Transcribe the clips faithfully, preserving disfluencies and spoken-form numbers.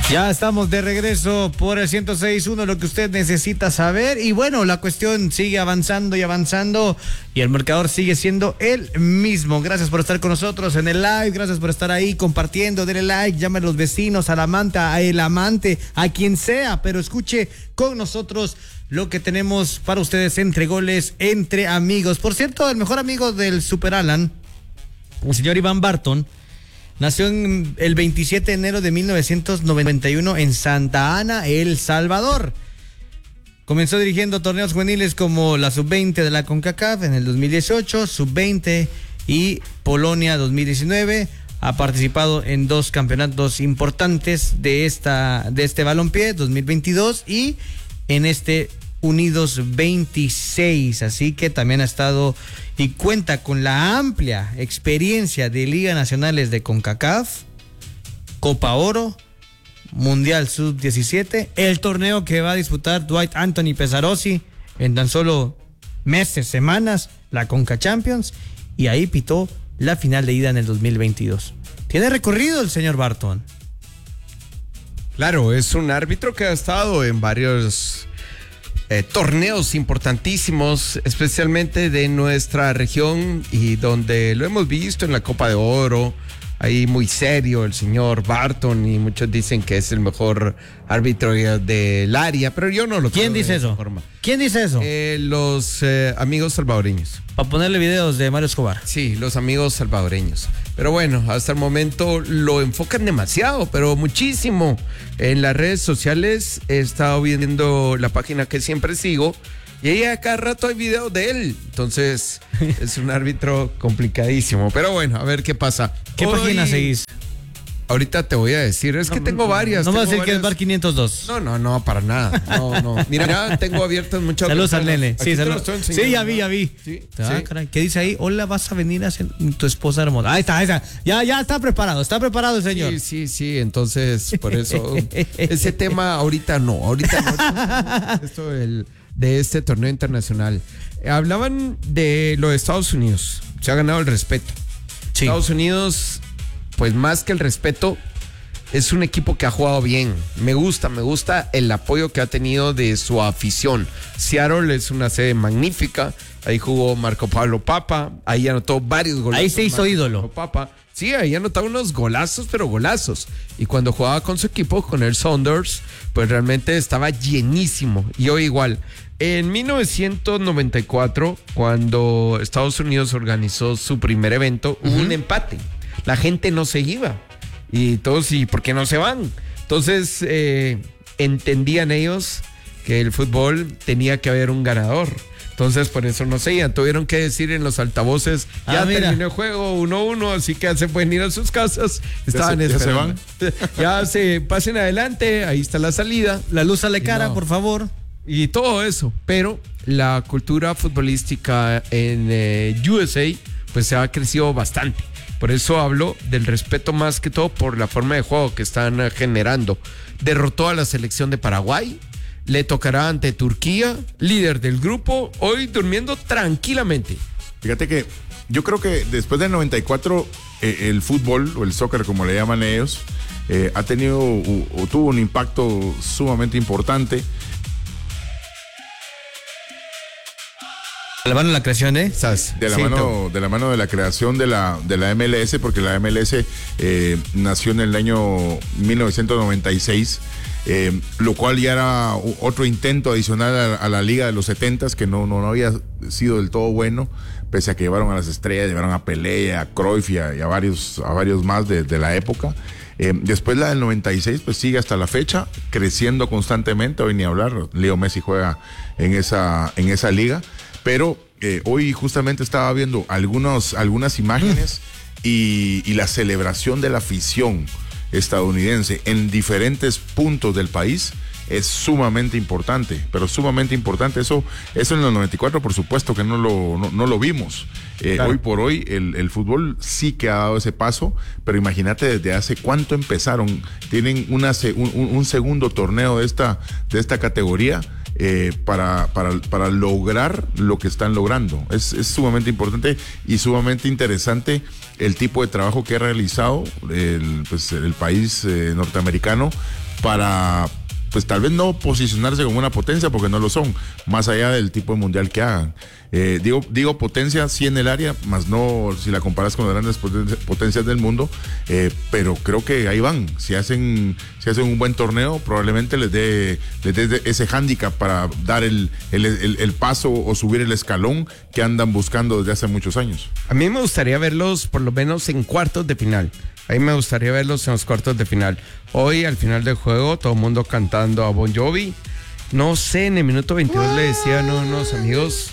Ya estamos de regreso por el ciento seis punto uno, lo que usted necesita saber. Y bueno, la cuestión sigue avanzando y avanzando y el marcador sigue siendo el mismo. Gracias por estar con nosotros en el live, gracias por estar ahí compartiendo, denle like, llame a los vecinos, al amante, a el amante, a quien sea, pero escuche con nosotros lo que tenemos para ustedes entre goles, entre amigos. Por cierto, el mejor amigo del Super Alan, el señor Iván Barton, nació en el veintisiete de enero de mil novecientos noventa y uno en Santa Ana, El Salvador. Comenzó dirigiendo torneos juveniles como la sub veinte de la CONCACAF en el dos mil dieciocho, sub veinte y Polonia dos mil diecinueve. Ha participado en dos campeonatos importantes de esta de este balompié, dos mil veintidós y en este Unidos veintiséis, así que también ha estado y cuenta con la amplia experiencia de Liga Nacionales de CONCACAF, Copa Oro, Mundial sub diecisiete, el torneo que va a disputar Dwight Anthony Pesarossi en tan solo meses, semanas, la Conca Champions, y ahí pitó la final de ida en el dos mil veintidós. Tiene recorrido el señor Barton. Claro, es un árbitro que ha estado en varios Eh, torneos importantísimos, especialmente de nuestra región, y donde lo hemos visto en la Copa de Oro, ahí muy serio el señor Barton, y muchos dicen que es el mejor árbitro del área, pero yo no lo creo. ¿Quién dice eso? Forma. ¿Quién dice eso? Eh, los eh, amigos salvadoreños. Para ponerle videos de Mario Escobar. Sí, los amigos salvadoreños. Pero bueno, hasta el momento lo enfocan demasiado, pero muchísimo. En las redes sociales he estado viendo la página que siempre sigo y ahí a cada rato hay videos de él. Entonces es un árbitro complicadísimo. Pero bueno, a ver qué pasa. ¿Qué Hoy... página seguís? Ahorita te voy a decir, es que tengo varias. No me vas a decir varias... que es Bar quinientos dos. No, no, no, para nada. No, no. Mira, ya tengo abiertas muchas. Saludos al nene. Sí, saludos. Sí, ya vi, ya vi. Sí, ah, sí. Caray. ¿Qué dice ahí? Hola, vas a venir a hacer tu esposa hermosa. Ahí está, ahí está. Ya, ya está preparado, está preparado el señor. Sí, sí, sí. Entonces, por eso, ese tema ahorita no, ahorita no. Esto del, de este torneo internacional. Hablaban de lo de Estados Unidos. Se ha ganado el respeto. Sí. Estados Unidos, pues más que el respeto, es un equipo que ha jugado bien. Me gusta, me gusta el apoyo que ha tenido de su afición. Seattle es una sede magnífica. Ahí jugó Marco Pablo Papa. Ahí anotó varios golazos. Ahí se hizo Marco ídolo. Pablo Papa. Sí, ahí anotó unos golazos, pero golazos. Y cuando jugaba con su equipo, con el Saunders, pues realmente estaba llenísimo. Y hoy igual. En mil novecientos noventa y cuatro, cuando Estados Unidos organizó su primer evento, uh-huh. hubo un empate. La gente no se iba. Y todos, ¿y por qué no se van? Entonces, eh, entendían ellos que el fútbol tenía que haber un ganador. Entonces, por eso no se iban. Tuvieron que decir en los altavoces, ah, ya mira. terminó el juego uno uno, así que ya se pueden ir a sus casas. Estaban ya se, esperando. ¿Ya se van? Ya se pasen adelante, ahí está la salida. La luz a la cara, no. por favor. Y todo eso. Pero la cultura futbolística en eh, U S A, pues se ha crecido bastante. Por eso hablo del respeto más que todo por la forma de juego que están generando. Derrotó a la selección de Paraguay, le tocará ante Turquía, líder del grupo, hoy durmiendo tranquilamente. Fíjate que yo creo que después del noventa y cuatro eh, el fútbol o el soccer, como le llaman ellos, eh, ha tenido o, o tuvo un impacto sumamente importante. De la mano de la creación, ¿eh? De la, sí, mano, de la mano de la creación de la, de la M L S, porque la M L S eh, nació en el año mil novecientos noventa y seis, eh, lo cual ya era otro intento adicional a, a la liga de los setentas, que no, no, no había sido del todo bueno, pese a que llevaron a las estrellas, llevaron a Pelé, a Cruyff y a, y a, varios, a varios más de, de la época. Eh, después la del noventa y seis, pues sigue hasta la fecha, creciendo constantemente. Hoy ni hablar, Leo Messi juega en esa, en esa liga. Pero eh, hoy justamente estaba viendo algunos, algunas imágenes y, y la celebración de la afición estadounidense en diferentes puntos del país es sumamente importante, pero sumamente importante. Eso, eso en los noventa y cuatro, por supuesto que no lo, no, no lo vimos. Eh, claro. Hoy por hoy el, el fútbol sí que ha dado ese paso, pero imagínate desde hace cuánto empezaron. Tienen una, un, un segundo torneo de esta, de esta categoría. Eh, para, para, para lograr lo que están logrando. Es, es sumamente importante y sumamente interesante el tipo de trabajo que ha realizado el, pues, el país eh, norteamericano para, pues tal vez no posicionarse como una potencia, porque no lo son, más allá del tipo de mundial que hagan. Eh, digo, digo potencia sí en el área, más no si la comparas con las grandes potencias del mundo, eh, pero creo que ahí van. Si hacen, si hacen un buen torneo, probablemente les dé, les dé ese hándicap para dar el, el, el, el paso o subir el escalón que andan buscando desde hace muchos años. A mí me gustaría verlos por lo menos en cuartos de final. A mí me gustaría verlos en los cuartos de final. Hoy, al final del juego, todo el mundo cantando a Bon Jovi. No sé, en el minuto veintidós le decían a unos amigos...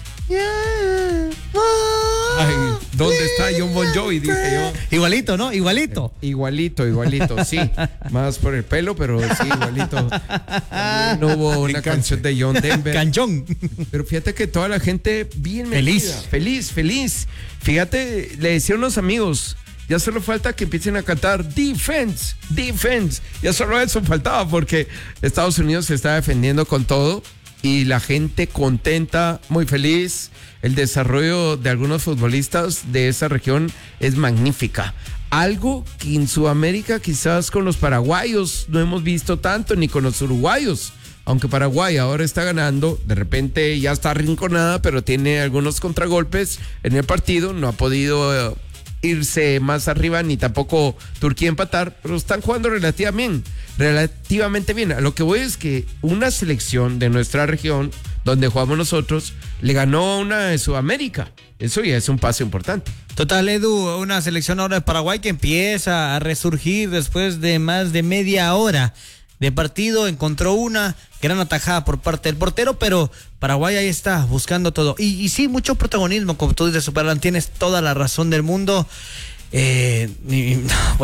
Ay, ¿dónde está John Bon Jovi? Dije yo. Igualito, ¿no? Igualito. Eh, igualito, igualito, sí. Más por el pelo, pero sí, igualito. También no hubo una canción de John Denver. Canchón. Pero fíjate que toda la gente bien feliz. Metida, feliz, feliz. Fíjate, le decía a unos amigos, ya solo falta que empiecen a cantar Defense, Defense. Ya solo eso faltaba porque Estados Unidos se está defendiendo con todo y la gente contenta, muy feliz. El desarrollo de algunos futbolistas de esa región es magnífica. Algo que en Sudamérica quizás con los paraguayos no hemos visto tanto, ni con los uruguayos. Aunque Paraguay ahora está ganando, de repente ya está arrinconada, pero tiene algunos contragolpes en el partido, no ha podido... Eh, irse más arriba, ni tampoco Turquía empatar, pero están jugando relativamente, relativamente bien. A lo que voy es que una selección de nuestra región, donde jugamos nosotros, le ganó a una de Sudamérica. Eso ya es un paso importante. Total, Edu, una selección ahora de Paraguay que empieza a resurgir después de más de media hora de partido, encontró una gran atajada por parte del portero, pero Paraguay ahí está buscando todo. Y, y sí, mucho protagonismo, como tú dices, Superlan, tienes toda la razón del mundo. Eh, y, bueno.